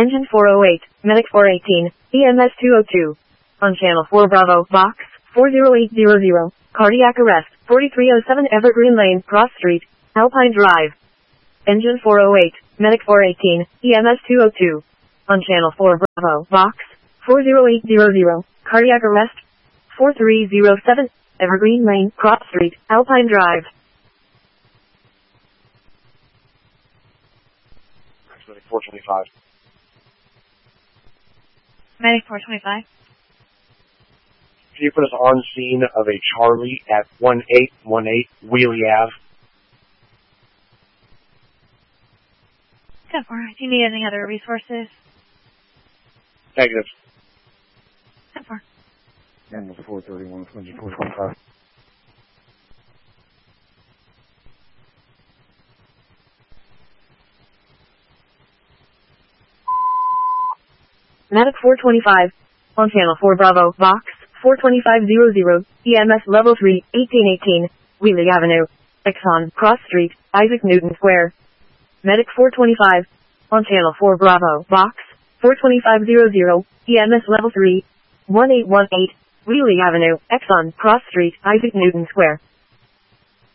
Engine 408, Medic 418, EMS 202. On Channel 4 Bravo, Box 40800, cardiac arrest, 4307 Evergreen Lane, Cross Street, Alpine Drive. Engine 408, Medic 418, EMS 202. On Channel 4 Bravo, Box 40800, cardiac arrest, 4307 Evergreen Lane, Cross Street, Alpine Drive. Medic 425. Medic 425. Can you put us on scene of a Charlie at 1818 Wheelie Ave? 10-4. Do you need any other resources? Negative. 10-4. Daniel 431, 425. Medic 425. On Channel 4 Bravo, Box 42500, EMS Level 3, 1818, Wheelie Avenue, Exxon, Cross Street, Isaac Newton Square. Medic 425. On Channel 4 Bravo, Box 42500, EMS Level 3, 1818, Wheelie Avenue, Exxon, Cross Street, Isaac Newton Square.